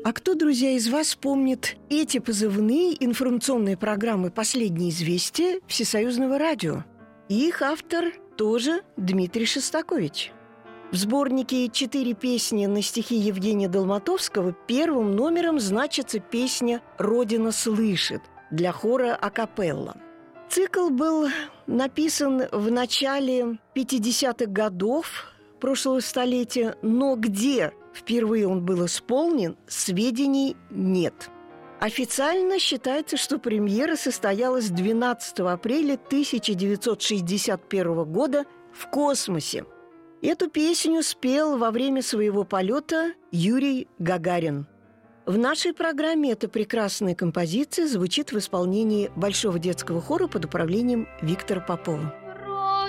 А кто, друзья, из вас помнит эти позывные информационные программы «Последние известия» Всесоюзного радио? Их автор тоже Дмитрий Шостакович. В сборнике «4 песни» на стихи Евгения Долматовского первым номером значится песня «Родина слышит» для хора акапелла. Цикл был написан в начале 50-х годов прошлого столетия, но где впервые он был исполнен, сведений нет. Официально считается, что премьера состоялась 12 апреля 1961 года в космосе. Эту песню спел во время своего полета Юрий Гагарин. В нашей программе эта прекрасная композиция звучит в исполнении Большого детского хора под управлением Виктора Попова.